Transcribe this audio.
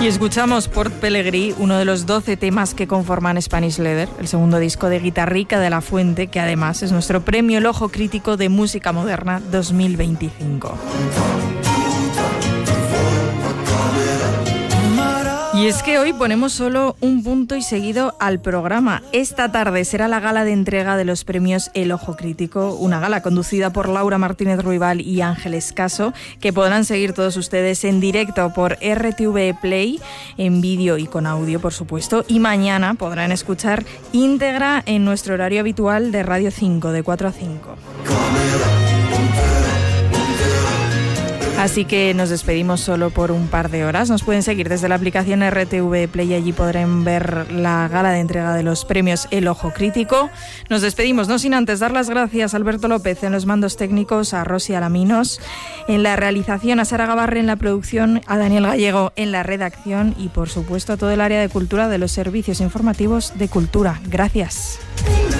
Y escuchamos Port Pellegrí, uno de los 12 temas que conforman Spanish Leather, el segundo disco de Guitarrica de la Fuente, que además es nuestro premio El Ojo Crítico de Música Moderna 2025. Y es que hoy ponemos solo un punto y seguido al programa. Esta tarde será la gala de entrega de los premios El Ojo Crítico, una gala conducida por Laura Martínez Ruibal y Ángel Escaso, que podrán seguir todos ustedes en directo por RTV Play, en vídeo y con audio, por supuesto, y mañana podrán escuchar íntegra en nuestro horario habitual de Radio 5, de 4 a 5. Así que nos despedimos solo por un par de horas. Nos pueden seguir desde la aplicación RTV Play y allí podrán ver la gala de entrega de los premios El Ojo Crítico. Nos despedimos, no sin antes dar las gracias a Alberto López en los mandos técnicos, a Rosy Alaminos en la realización, a Sara Gabarre en la producción, a Daniel Gallego en la redacción y, por supuesto, a todo el área de cultura de los servicios informativos de Cultura. Gracias.